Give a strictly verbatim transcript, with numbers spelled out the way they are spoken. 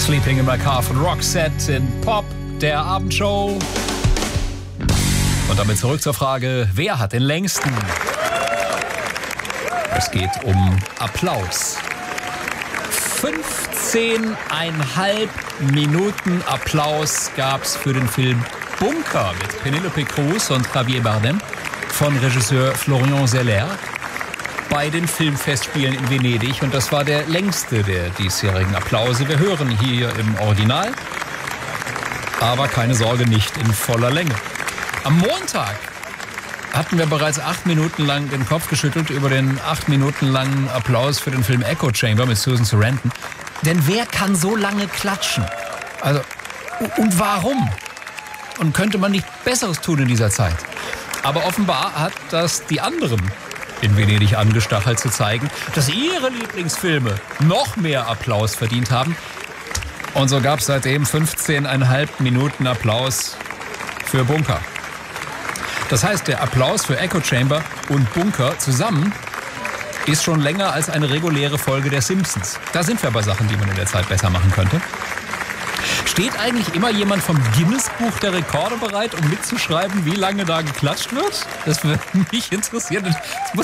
Sleeping in My Car von Roxette in Pop, der Abendshow. Und damit zurück zur Frage, wer hat den längsten? Es geht um Applaus. fünfzehneinhalb Minuten Applaus gab es für den Film Bunker mit Penelope Cruz und Javier Bardem von Regisseur Florian Zeller bei den Filmfestspielen in Venedig. Und das war der längste der diesjährigen Applause. Wir hören hier im Original, aber keine Sorge, nicht in voller Länge. Am Montag hatten wir bereits acht Minuten lang den Kopf geschüttelt über den acht Minuten langen Applaus für den Film Echo Chamber mit Susan Sarandon. Denn wer kann so lange klatschen? Also, und warum? Und könnte man nicht Besseres tun in dieser Zeit? Aber offenbar hat das die anderen in Venedig angestachelt zu zeigen, dass ihre Lieblingsfilme noch mehr Applaus verdient haben. Und so gab es seitdem fünfzehneinhalb Minuten Applaus für Bunker. Das heißt, der Applaus für Echo Chamber und Bunker zusammen ist schon länger als eine reguläre Folge der Simpsons. Da sind wir bei Sachen, die man in der Zeit besser machen könnte. Steht eigentlich immer jemand vom Guinness-Buch der Rekorde bereit, um mitzuschreiben, wie lange da geklatscht wird? Das würde mich interessieren. Es muss